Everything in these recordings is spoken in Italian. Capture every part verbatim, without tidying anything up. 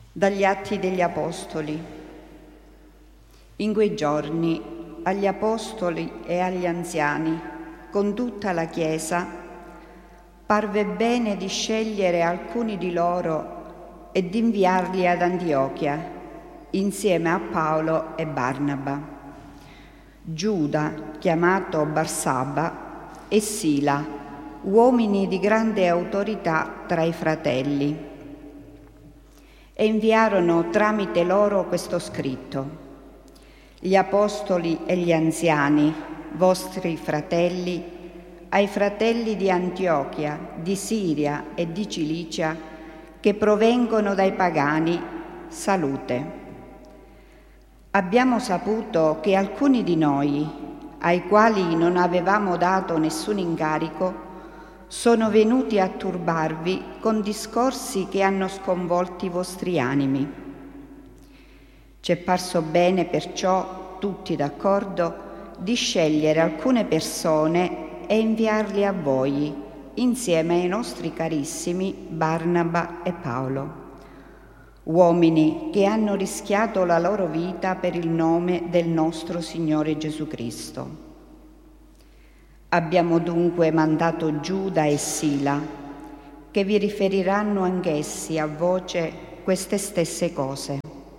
Dagli Atti degli Apostoli. In quei giorni agli Apostoli e agli anziani, con tutta la Chiesa, parve bene di scegliere alcuni di loro e di inviarli ad Antiochia, insieme a Paolo e Barnaba, Giuda, chiamato Barsaba, e Sila, uomini di grande autorità tra i fratelli. E inviarono tramite loro questo scritto: gli apostoli e gli anziani, vostri fratelli, ai fratelli di Antiochia, di Siria e di Cilicia, che provengono dai pagani, salute. Abbiamo saputo che alcuni di noi, ai quali non avevamo dato nessun incarico, sono venuti a turbarvi con discorsi che hanno sconvolto i vostri animi. Ci è parso bene perciò, tutti d'accordo, di scegliere alcune persone e inviarli a voi, insieme ai nostri carissimi Barnaba e Paolo, uomini che hanno rischiato la loro vita per il nome del nostro Signore Gesù Cristo. Abbiamo dunque mandato Giuda e Sila, che vi riferiranno anch'essi a voce queste stesse cose.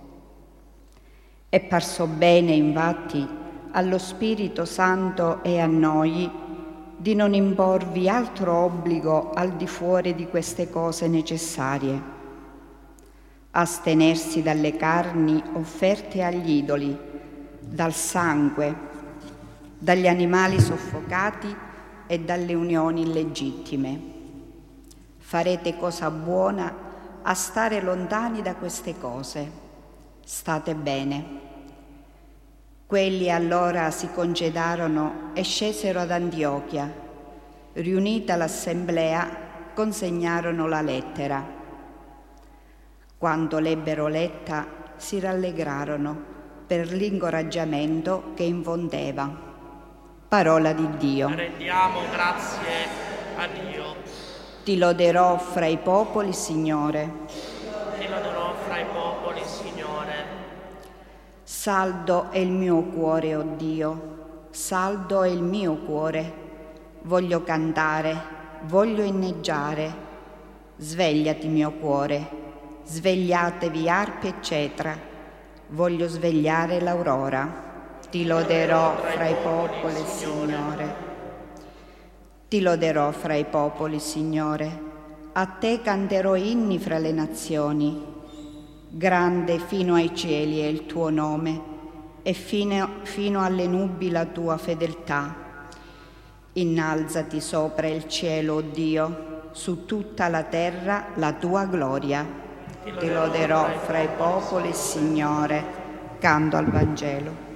È parso bene, infatti, allo Spirito Santo e a noi di non imporvi altro obbligo al di fuori di queste cose necessarie: astenersi dalle carni offerte agli idoli, dal sangue, dagli animali soffocati e dalle unioni illegittime. Farete cosa buona a stare lontani da queste cose. State bene. Quelli allora si congedarono e scesero ad Antiochia. Riunita l'assemblea, consegnarono la lettera. Quando l'ebbero letta, si rallegrarono per l'incoraggiamento che infondeva. Parola di Dio. Rendiamo grazie a Dio. Ti loderò fra i popoli, Signore. Ti loderò fra i popoli, Signore. Saldo è il mio cuore, o Dio, saldo è il mio cuore. Voglio cantare, voglio inneggiare. Svegliati, mio cuore, svegliatevi arpe e cetra. Voglio svegliare l'aurora. Ti loderò fra i popoli, Signore. Ti loderò fra i popoli, Signore. A te canterò inni fra le nazioni. Grande fino ai cieli è il tuo nome e fino, fino alle nubi la tua fedeltà. Innalzati sopra il cielo, o Dio, su tutta la terra la tua gloria. Ti loderò fra i popoli, Signore. Canto al Vangelo.